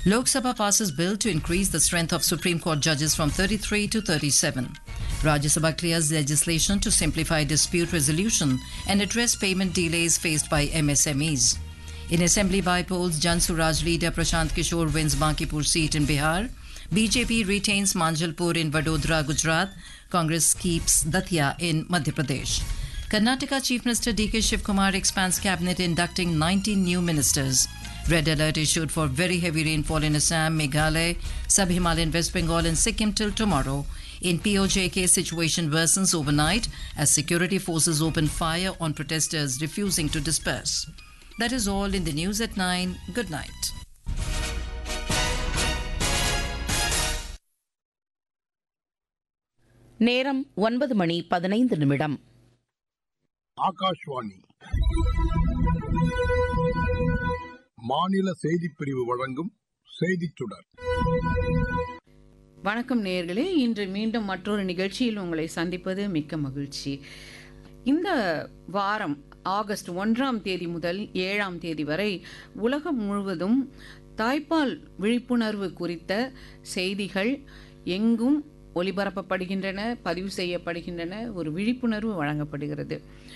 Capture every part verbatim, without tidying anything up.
Lok Sabha passes bill to increase the strength of Supreme Court judges from thirty-three to thirty-seven. Rajya Sabha clears legislation to simplify dispute resolution and address payment delays faced by M S M Es. In assembly by-polls, Jan Suraj leader Prashant Kishore wins Bankipur seat in Bihar. B J P retains Manjalpur in Vadodara, Gujarat. Congress keeps Datia in Madhya Pradesh. Karnataka Chief Minister D K Shivkumar expands cabinet, inducting nineteen new ministers. Red alert issued for very heavy rainfall in Assam, Meghalaya, Sub-Himalayan West Bengal and Sikkim till tomorrow. In P O J K, situation worsens overnight as security forces open fire on protesters refusing to disperse. That is all in the news at nine. Good night. நேரம் ஒன்பது மணி பதினைந்து நிமிடம். ஆகாஷ்வாணி மாநில செய்திப் பிரிவு வழங்கும் செய்திச் சுடர். வணக்கம் நேயர்களே, இன்று மீண்டும் மற்றொரு நிகழ்ச்சியில் உங்களை சந்திப்பது மிக்க மகிழ்ச்சி. இந்த வாரம் ஆகஸ்ட் ஒன்றாம் தேதி முதல் ஏழாம் தேதி வரை உலகம் முழுவதும் தாய்ப்பால் விழிப்புணர்வு குறித்த செய்திகள் எங்கும் ஒளிபரப்பப்படுகின்றன, பதிவு செய்யப்படுகின்றன, ஒரு விழிப்புணர்வு வழங்கப்படுகிறது.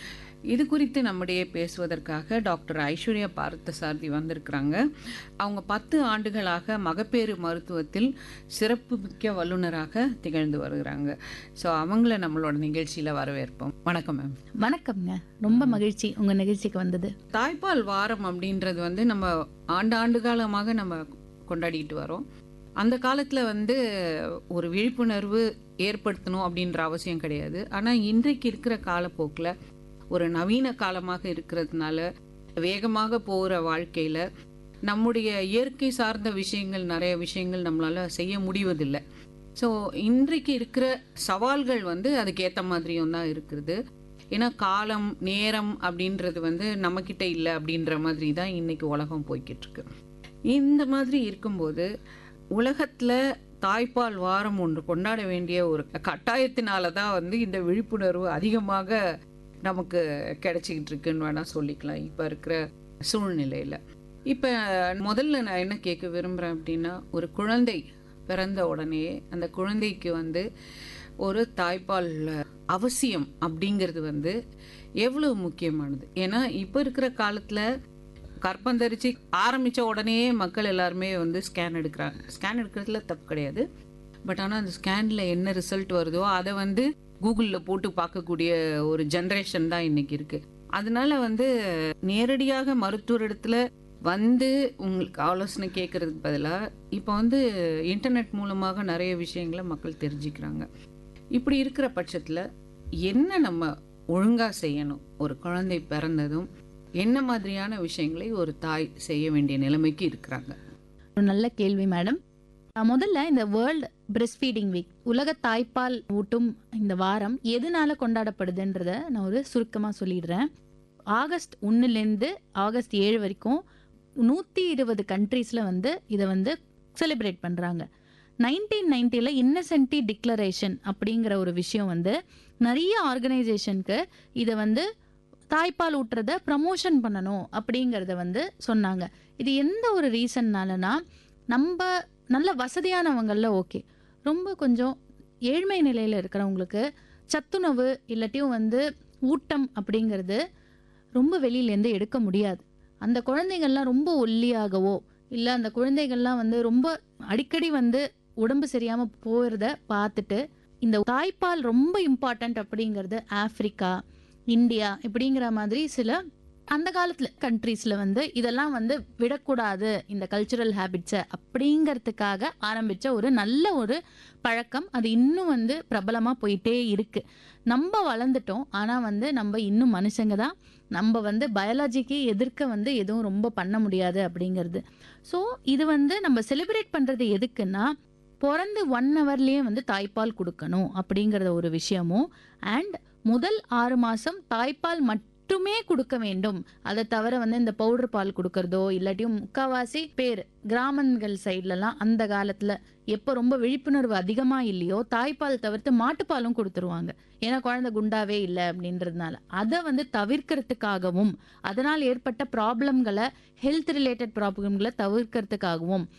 இது குறித்து நம்முடைய பேசுவதற்காக டாக்டர் ஐஸ்வர்யா பார்த்தசாரதி வந்திருக்கிறாங்க. அவங்க பத்து ஆண்டுகளாக மகப்பேறு மருத்துவத்தில் சிறப்பு மிக்க வல்லுநராக திகழ்ந்து வருகிறாங்க. ஸோ அவங்கள நம்மளோட நிகழ்ச்சியில் வரவேற்போம். வணக்கம் மேம். வணக்கம்ங்க, ரொம்ப மகிழ்ச்சி உங்கள் நிகழ்ச்சிக்கு வந்தது. தாய்ப்பால் வாரம் அப்படின்றது வந்து நம்ம ஆண்டு ஆண்டு காலமாக நம்ம கொண்டாடிட்டு வரோம். அந்த காலத்தில் வந்து ஒரு விழிப்புணர்வு ஏற்படுத்தணும் அப்படின்ற அவசியம் கிடையாது. ஆனால் இன்றைக்கு இருக்கிற காலப்போக்கில் ஒரு நவீன காலமாக இருக்கிறதுனால வேகமாக போகிற வாழ்க்கையில் நம்முடைய இயற்கை சார்ந்த விஷயங்கள், நிறைய விஷயங்கள் நம்மளால் செய்ய முடிவதில்லை. ஸோ இன்றைக்கு இருக்கிற சவால்கள் வந்து அதுக்கேற்ற மாதிரியும் தான் இருக்குது. ஏன்னா காலம் நேரம் அப்படின்றது வந்து நம்மக்கிட்ட இல்லை அப்படின்ற மாதிரி தான் இன்னைக்கு உலகம் போய்கிட்டு இருக்கு. இந்த மாதிரி இருக்கும்போது உலகத்தில் தாய்ப்பால் வாரம் ஒன்று கொண்டாட வேண்டிய ஒரு கட்டாயத்தினால தான் வந்து இந்த விழிப்புணர்வு அதிகமாக நமக்கு கிடைச்சிக்கிட்டு இருக்குன்னு வேணால் சொல்லிக்கலாம் இப்போ இருக்கிற சூழ்நிலையில். இப்போ முதல்ல நான் என்ன கேட்க விரும்புகிறேன் அப்படின்னா, ஒரு குழந்தை பிறந்த உடனே அந்த குழந்தைக்கு வந்து ஒரு தாய்ப்பால் அவசியம் அப்படிங்கிறது வந்து எவ்வளோ முக்கியமானது? ஏன்னா இப்போ இருக்கிற காலத்தில் கற்பந்தரிச்சு ஆரம்பித்த உடனே மக்கள் எல்லாருமே வந்து ஸ்கேன் எடுக்கிறாங்க. ஸ்கேன் எடுக்கிறதுல தப்பு கிடையாது. பட் ஆனால் அந்த ஸ்கேனில் என்ன ரிசல்ட் வருதோ அதை வந்து கூகுளில் போட்டு பார்க்கக்கூடிய ஒரு ஜென்ரேஷன் தான் இன்னைக்கு இருக்குது. அதனால வந்து நேரடியாக மருத்துவரிடத்துல வந்து உங்களுக்கு ஆலோசனை கேட்கறதுக்கு பதிலாக இப்போ வந்து இன்டர்நெட் மூலமாக நிறைய விஷயங்களை மக்கள் தெரிஞ்சுக்கிறாங்க. இப்படி இருக்கிற பட்சத்தில் என்ன நம்ம ஒழுங்காக செய்யணும்? ஒரு குழந்தை பிறந்ததும் என்ன மாதிரியான விஷயங்களை ஒரு தாய் செய்ய வேண்டிய நிலைமைக்கு இருக்கிறாங்க? ஒரு நல்ல கேள்வி மேடம். முதல்ல இந்த வேர்ல்டு பிரெஸ்ட் ஃபீடிங் வீக், உலக தாய்ப்பால் ஊட்டும் இந்த வாரம் எதனால கொண்டாடப்படுதுன்றத நான் ஒரு சுருக்கமாக சொல்லிடுறேன். ஆகஸ்ட் ஒன்றுலேருந்து ஆகஸ்ட் ஏழு வரைக்கும் நூற்றி இருபது கண்ட்ரீஸில் வந்து இதை வந்து செலிப்ரேட் பண்ணுறாங்க. நைன்டீன் நைன்ட்டியில் இன்னசென்டி டிக்ளரேஷன் அப்படிங்கிற ஒரு விஷயம் வந்து நிறைய ஆர்கனைசேஷனுக்கு இதை வந்து தாய்ப்பால் ஊட்டுறத ப்ரமோஷன் பண்ணணும் அப்படிங்கிறத வந்து சொன்னாங்க. இது எந்த ஒரு ரீசன்னாலனா, நம்ம நல்ல வசதியானவங்களில் ஓகே, ரொம்ப கொஞ்சம் ஏழ்மை நிலையில் இருக்கிறவங்களுக்கு சத்துணவு இல்லாட்டியும் வந்து ஊட்டம் அப்படிங்கிறது ரொம்ப வெளியிலேருந்து எடுக்க முடியாது. அந்த குழந்தைகள்லாம் ரொம்ப ஒல்லியாகவோ இல்லை அந்த குழந்தைகள்லாம் வந்து ரொம்ப அடிக்கடி வந்து உடம்பு சரியாமல் போகிறத பார்த்துட்டு இந்த தாய்ப்பால் ரொம்ப இம்பார்ட்டண்ட் அப்படிங்கிறது ஆஃப்ரிக்கா, இந்தியா இப்படிங்கிற மாதிரி சில அந்த காலத்தில் கண்ட்ரீஸில் வந்து இதெல்லாம் வந்து விடக்கூடாது இந்த கல்ச்சுரல் ஹேபிட்ஸை அப்படிங்கிறதுக்காக ஆரம்பித்த ஒரு நல்ல ஒரு பழக்கம். அது இன்னும் வந்து பிரபலமாக போயிட்டே இருக்குது. நம்ம வளர்ந்துட்டோம், ஆனால் வந்து நம்ம இன்னும் மனுஷங்க தான். நம்ம வந்து பயாலஜிக்கு எதிர்க்க வந்து எதுவும் ரொம்ப பண்ண முடியாது அப்படிங்கிறது. ஸோ இது வந்து நம்ம செலிப்ரேட் பண்ணுறது எதுக்குன்னா, பிறந்து ஒன் ஹவர்லேயே வந்து தாய்ப்பால் கொடுக்கணும் அப்படிங்கிறத ஒரு விஷயமும், அண்ட் முதல் ஆறு மாதம் தாய்ப்பால் மட்டுமே கொடுக்க வேண்டும். அதை தவிர வந்து இந்த பவுடர் பால் கொடுக்கறதோ இல்லாட்டியும் முக்கால்வாசி பேர் கிராமங்கள் சைட்லலாம் அந்த காலத்தில் எப்போ ரொம்ப விழிப்புணர்வு அதிகமாக இல்லையோ தாய்ப்பால் தவிர்த்து மாட்டுப்பாலும் கொடுத்துருவாங்க. ஏன்னா குழந்தை குண்டாவே இல்லை அப்படின்றதுனால அதை வந்து தவிர்க்கிறதுக்காகவும் அதனால் ஏற்பட்ட ப்ராப்ளம்களை, ஹெல்த் ரிலேட்டட் ப்ராப்ளம்களை தவிர்க்கிறதுக்காகவும்